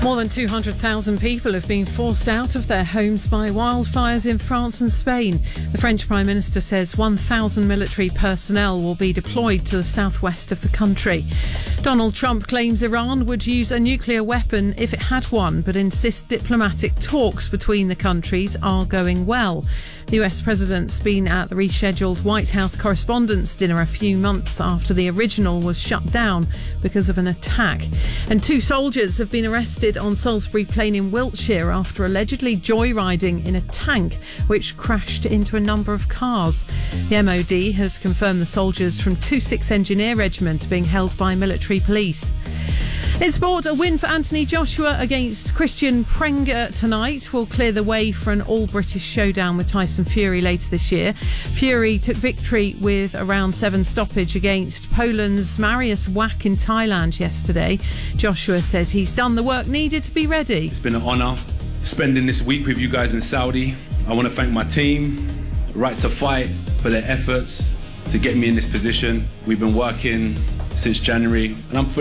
More than 200,000 people have been forced out of their homes by wildfires in France and Spain. The French Prime Minister says 1,000 military personnel will be deployed to the southwest of the country. Donald Trump claims Iran would use a nuclear weapon if it had one, but insists diplomatic talks between the countries are going well. The US president's been at the rescheduled White House Correspondents' Dinner a few months after the original was shut down because of an attack. And 2 soldiers have been arrested on Salisbury Plain in Wiltshire after allegedly joyriding in a tank which crashed into a number of cars. The MOD has confirmed the soldiers from 26 Engineer Regiment being held by military police. In sport, a win for Anthony Joshua against Christian Prenga tonight will clear the way for an all-British showdown with Tyson Fury later this year. Fury took victory with a round 7 stoppage against Poland's Mariusz Wach in Thailand yesterday. Joshua says he's done the work needed to be ready. It's been an honour spending this week with you guys in Saudi. I want to thank my team, Right to Fight, for their efforts to get me in this position. We've been working since January and I'm